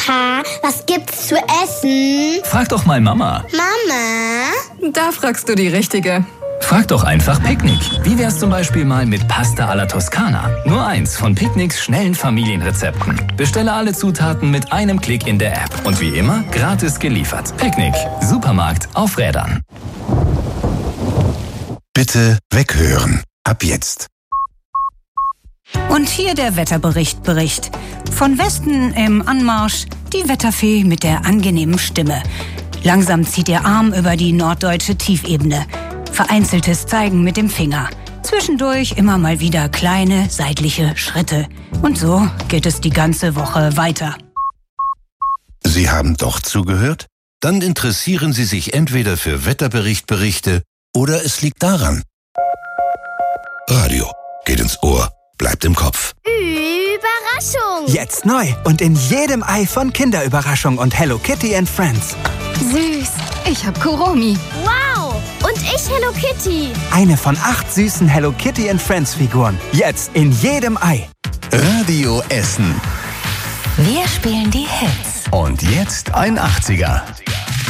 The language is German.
Papa, was gibt's zu essen? Frag doch mal Mama. Mama? Da fragst du die Richtige. Frag doch einfach Picknick. Wie wär's zum Beispiel mal mit Pasta alla Toskana? Nur eins von Picknicks schnellen Familienrezepten. Bestelle alle Zutaten mit einem Klick in der App. Und wie immer, gratis geliefert. Picknick. Supermarkt auf Rädern. Bitte weghören. Ab jetzt. Und hier der Wetterbericht. Von Westen im Anmarsch die Wetterfee mit der angenehmen Stimme. Langsam zieht ihr Arm über die norddeutsche Tiefebene. Vereinzeltes Zeigen mit dem Finger. Zwischendurch immer mal wieder kleine seitliche Schritte. Und so geht es die ganze Woche weiter. Sie haben doch zugehört? Dann interessieren Sie sich entweder für Wetterberichte oder es liegt daran. Radio geht ins Ohr, bleibt im Kopf. Überraschung! Jetzt neu und in jedem Ei von Kinderüberraschung und Hello Kitty and Friends. Süß. Ich hab Kuromi. Wow! Und ich Hello Kitty. Eine von 8 süßen Hello Kitty and Friends Figuren. Jetzt in jedem Ei. Radio Essen. Wir spielen die Hits. Und jetzt ein 80er.